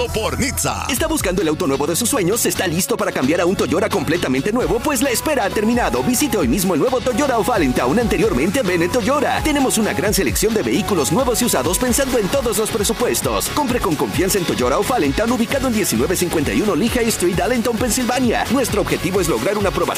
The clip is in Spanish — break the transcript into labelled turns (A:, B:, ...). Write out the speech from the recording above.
A: Por Nizza.
B: ¿Está buscando el auto nuevo de sus sueños? ¿Está listo para cambiar a un Toyota completamente nuevo? Pues la espera ha terminado. Visite hoy mismo el nuevo Toyota of Allentown, anteriormente Bennett Toyota. Tenemos una gran selección de vehículos nuevos y usados pensando en todos los presupuestos. Compre con confianza en Toyota of Allentown, ubicado en 1951 Lehigh Street, Allentown, Pensilvania. Nuestro objetivo es lograr una aprobación